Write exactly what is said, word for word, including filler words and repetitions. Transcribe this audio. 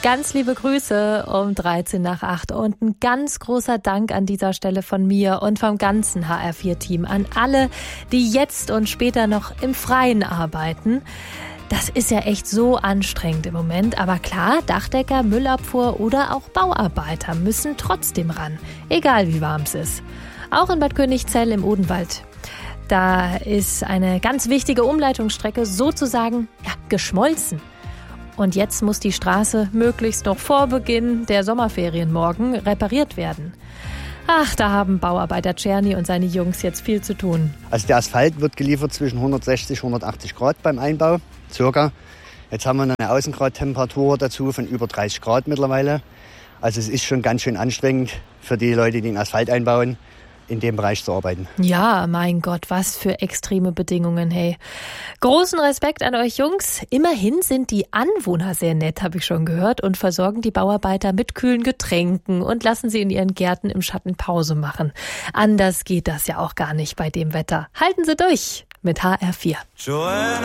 Ganz liebe Grüße um dreizehn nach acht und ein ganz großer Dank an dieser Stelle von mir und vom ganzen H R vier Team an alle, die jetzt und später noch im Freien arbeiten. Das ist ja echt so anstrengend im Moment, aber klar, Dachdecker, Müllabfuhr oder auch Bauarbeiter müssen trotzdem ran, egal wie warm es ist. Auch in Bad Königzell im Odenwald. Da ist eine ganz wichtige Umleitungsstrecke sozusagen ja, geschmolzen. Und jetzt muss die Straße möglichst noch vor Beginn der Sommerferien morgen repariert werden. Ach, da haben Bauarbeiter Czerny und seine Jungs jetzt viel zu tun. Also der Asphalt wird geliefert zwischen hundertsechzig und hundertachtzig Grad beim Einbau, circa. Jetzt haben wir noch eine Außengradtemperatur dazu von über dreißig Grad mittlerweile. Also es ist schon ganz schön anstrengend für die Leute, die den Asphalt einbauen, in dem Bereich zu arbeiten. Ja, mein Gott, was für extreme Bedingungen, hey. Großen Respekt an euch Jungs. Immerhin sind die Anwohner sehr nett, habe ich schon gehört, und versorgen die Bauarbeiter mit kühlen Getränken und lassen sie in ihren Gärten im Schatten Pause machen. Anders geht das ja auch gar nicht bei dem Wetter. Halten Sie durch mit H R vier.